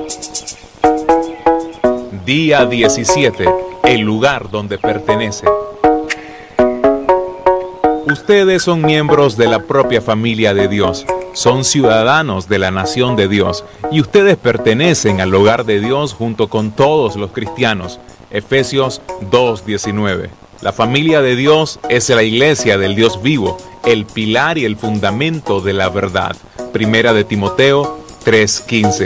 Día 17. El lugar donde pertenece. Ustedes son miembros de la propia familia de Dios. Son ciudadanos de la nación de Dios. Y ustedes pertenecen al hogar de Dios junto con todos los cristianos. Efesios 2:19. La familia de Dios es la iglesia del Dios vivo, el pilar y el fundamento de la verdad. Primera de Timoteo 3:15.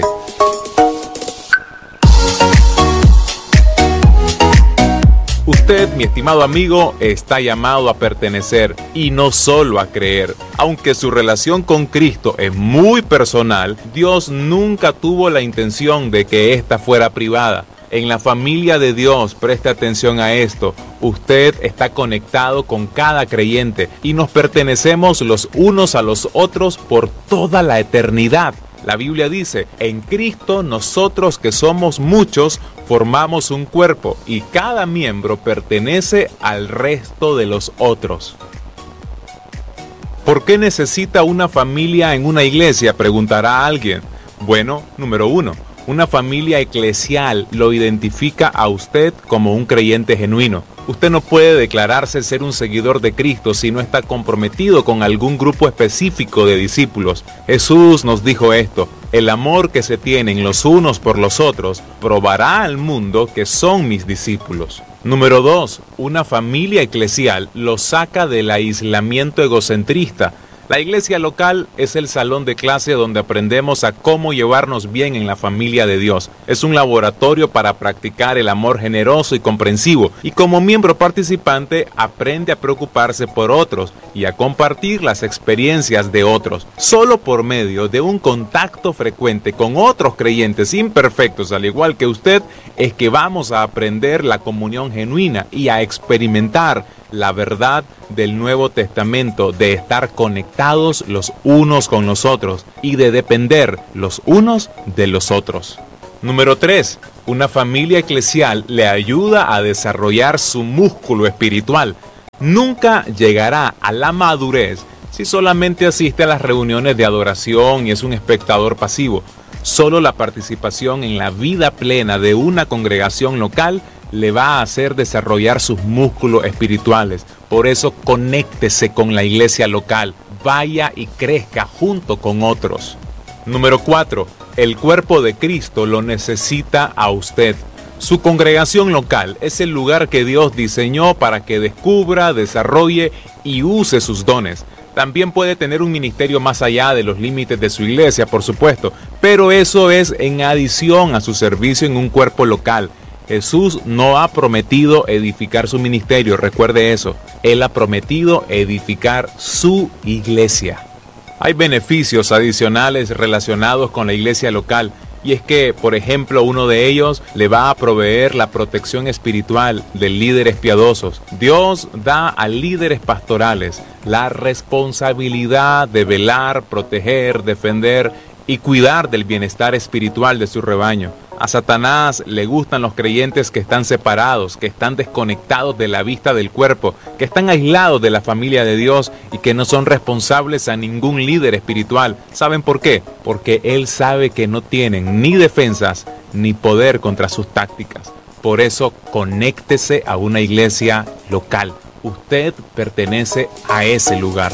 Usted, mi estimado amigo, está llamado a pertenecer y no solo a creer. Aunque su relación con Cristo es muy personal, Dios nunca tuvo la intención de que ésta fuera privada. En la familia de Dios, preste atención a esto, usted está conectado con cada creyente y nos pertenecemos los unos a los otros por toda la eternidad. La Biblia dice, en Cristo nosotros que somos muchos formamos un cuerpo y cada miembro pertenece al resto de los otros. ¿Por qué necesita una familia en una iglesia?, preguntará alguien. Bueno, número 1. Una familia eclesial lo identifica a usted como un creyente genuino. Usted no puede declararse ser un seguidor de Cristo si no está comprometido con algún grupo específico de discípulos. Jesús nos dijo esto: el amor que se tienen los unos por los otros probará al mundo que son mis discípulos. Número 2. Una familia eclesial lo saca del aislamiento egocentrista. La iglesia local es el salón de clase donde aprendemos a cómo llevarnos bien en la familia de Dios. Es un laboratorio para practicar el amor generoso y comprensivo, y como miembro participante aprende a preocuparse por otros y a compartir las experiencias de otros. Solo por medio de un contacto frecuente con otros creyentes imperfectos al igual que usted es que vamos a aprender la comunión genuina y a experimentar la verdad del Nuevo Testamento, de estar conectados los unos con los otros y de depender los unos de los otros. Número 3. Una familia eclesial le ayuda a desarrollar su músculo espiritual. Nunca llegará a la madurez si solamente asiste a las reuniones de adoración y es un espectador pasivo. Solo la participación en la vida plena de una congregación local le va a hacer desarrollar sus músculos espirituales. Por eso conéctese con la iglesia local, vaya y crezca junto con otros. Número 4. El cuerpo de Cristo lo necesita a usted. Su congregación local es el lugar que Dios diseñó para que descubra, desarrolle y use sus dones. También puede tener un ministerio más allá de los límites de su iglesia, por supuesto, pero eso es en adición a su servicio en un cuerpo local. Jesús no ha prometido edificar su ministerio, recuerde eso. Él ha prometido edificar su iglesia. Hay beneficios adicionales relacionados con la iglesia local, y es que, por ejemplo, uno de ellos le va a proveer la protección espiritual de líderes piadosos. Dios da a líderes pastorales la responsabilidad de velar, proteger, defender y cuidar del bienestar espiritual de su rebaño. A Satanás le gustan los creyentes que están separados, que están desconectados de la vista del cuerpo, que están aislados de la familia de Dios y que no son responsables a ningún líder espiritual. ¿Saben por qué? Porque él sabe que no tienen ni defensas ni poder contra sus tácticas. Por eso, conéctese a una iglesia local. Usted pertenece a ese lugar.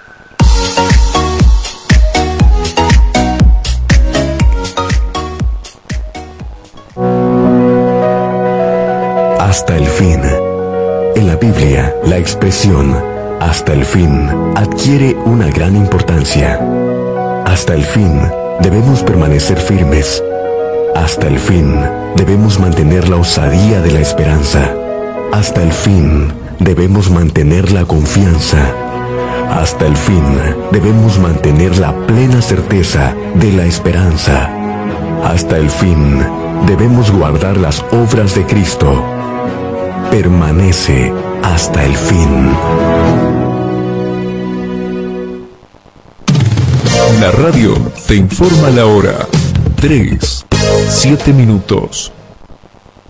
Hasta el fin. En la Biblia, la expresión hasta el fin adquiere una gran importancia. Hasta el fin debemos permanecer firmes. Hasta el fin debemos mantener la osadía de la esperanza. Hasta el fin debemos mantener la confianza. Hasta el fin debemos mantener la plena certeza de la esperanza. Hasta el fin debemos guardar las obras de Cristo. Permanece hasta el fin. La radio te informa la hora. 3:07.